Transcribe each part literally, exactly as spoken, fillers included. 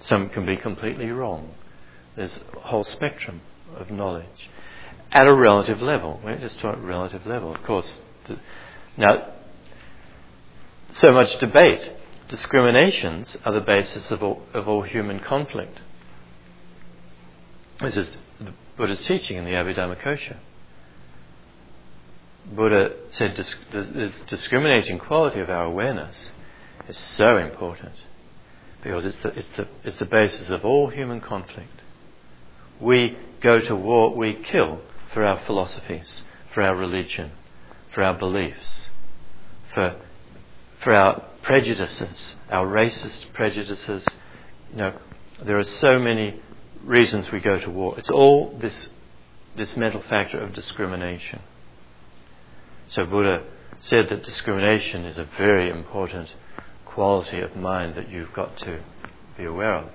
Some can be completely wrong. There's a whole spectrum of knowledge at a relative level. We're just talking relative level, of course. The, now, so much debate. Discriminations are the basis of all, of all human conflict. This is the Buddha's teaching in the Abhidhammakosha. Buddha said disc- the, the discriminating quality of our awareness is so important because it's the, it's the, it's the basis of all human conflict. We go to war, we kill for our philosophies, for our religion, for our beliefs, for for our prejudices, our racist prejudices. You know, there are so many reasons we go to war. It's all this this mental factor of discrimination. So Buddha said that discrimination is a very important quality of mind that you've got to be aware of.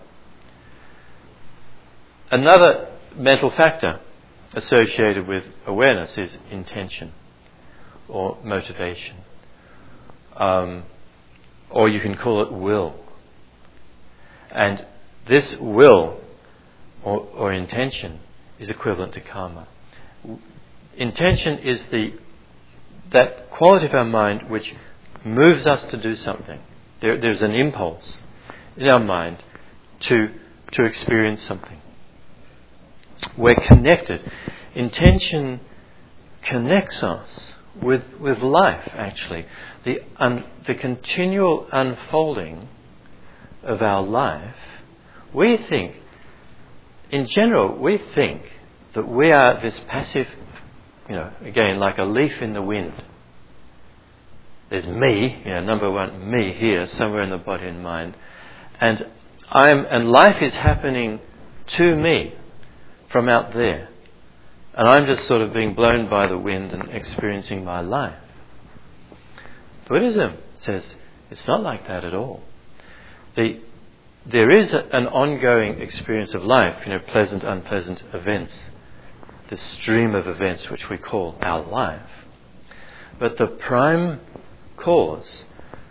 Another mental factor associated with awareness is intention or motivation. Um, or you can call it will. And this will or, or intention is equivalent to karma. Intention is the that quality of our mind which moves us to do something. There, there's an impulse in our mind to to experience something. We're connected. Intention connects us with with life, actually. The un, the continual unfolding of our life. We think, in general, we think that we are this passive, you know, again, like a leaf in the wind. There's me, you know, number one, me here, somewhere in the body and mind, and I'm, and life is happening to me from out there, and I'm just sort of being blown by the wind and experiencing my life. Buddhism says it's not like that at all. The there is a, an ongoing experience of life, you know, pleasant, unpleasant events. The stream of events which we call our life. But the prime cause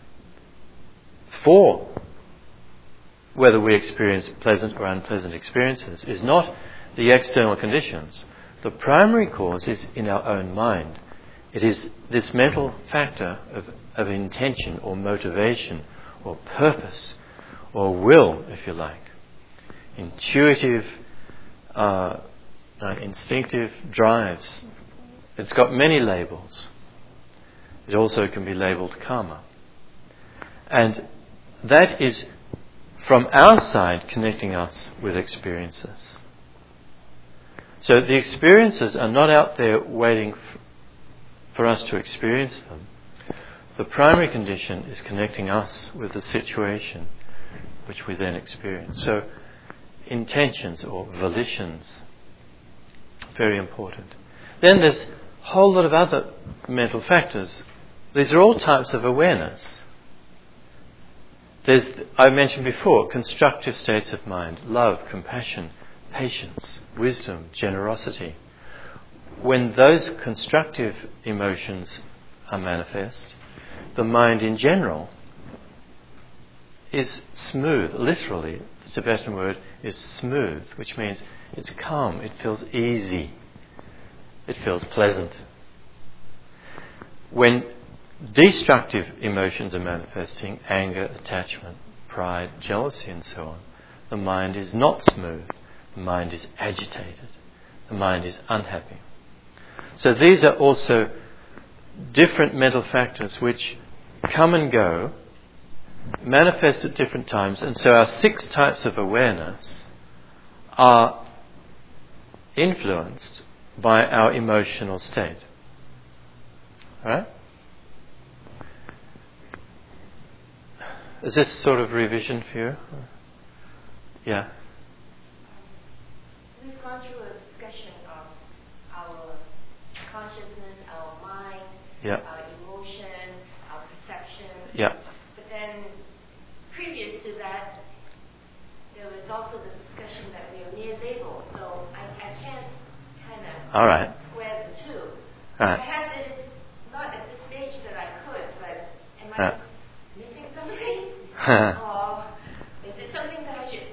for whether we experience pleasant or unpleasant experiences is not the external conditions. The primary cause is in our own mind. It is this mental factor of, of intention or motivation or purpose or will, if you like. Intuitive uh, Uh, instinctive drives. It's got many labels. It also can be labelled karma. And that is, from our side, connecting us with experiences. So the experiences are not out there waiting f- for us to experience them. The primary condition is connecting us with the situation which we then experience. So intentions or volitions, very important. Then there's a whole lot of other mental factors. These are all types of awareness. There's, I mentioned before, constructive states of mind, love, compassion, patience, wisdom, generosity. When those constructive emotions are manifest, the mind in general is smooth. Literally, the Tibetan word is smooth, which means it's calm, it feels easy, it feels pleasant. When destructive emotions are manifesting, anger, attachment, pride, jealousy and so on, the mind is not smooth, the mind is agitated, the mind is unhappy. So these are also different mental factors which come and go, manifest at different times, and so our six types of awareness are influenced by our emotional state. Alright? Is this sort of revision for you? Yeah. We've gone through a discussion of our consciousness, our mind, yeah. our emotion, our perception. Yeah. But then, previous to that, there was also the discussion that we are near label. So I, I can't kind of All right. square the two. All right. Perhaps it is not at this stage that I could, but am I yeah. missing something? or